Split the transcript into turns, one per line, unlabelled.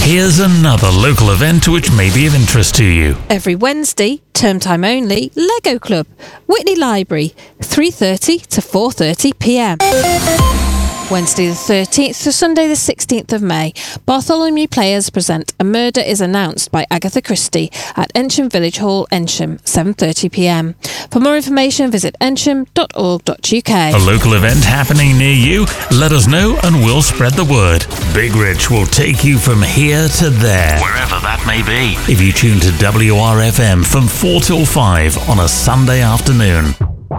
Here's another local event which may be of interest to you.
Every Wednesday, term time only, Lego Club, Whitley Library, 3:30 to 4:30 p.m. Wednesday the 13th to Sunday the 16th of May, Bartholomew Players present A Murder is Announced by Agatha Christie at Ensham Village Hall, Ensham, 7:30 p.m. For more information, visit ensham.org.uk.
A local event happening near you? Let us know and we'll spread the word. Big Rich will take you from here to there, wherever that may be, if you tune to WRFM from 4 till 5 on a Sunday afternoon.